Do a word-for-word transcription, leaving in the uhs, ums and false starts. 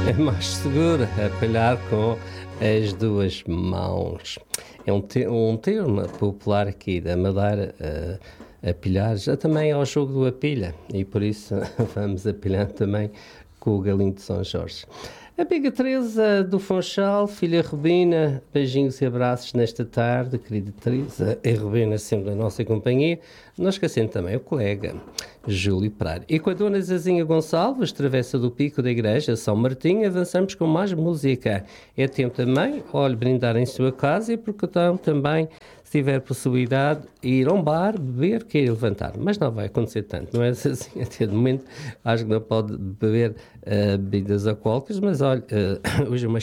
É mais seguro apalhar com as duas mãos. É um, te- um termo popular aqui da Madeira, uh, apilhar, já também ao jogo do apilha, e por isso vamos apilhar também com o galinho de São Jorge. Amiga Teresa do Funchal, filha Rubina, beijinhos e abraços nesta tarde, querida Teresa, e Rubina sempre na nossa companhia, não esquecendo também o colega Júlio Pereira. E com a dona Zezinha Gonçalves, travessa do Pico da Igreja São Martinho, avançamos com mais música. É tempo também, olhe, brindar em sua casa e porque então também, se tiver possibilidade, ir a um bar, beber, querer levantar. Mas não vai acontecer tanto, não é assim? Até de momento, acho que não pode beber uh, bebidas alcoólicas, mas olha, uh, hoje é uma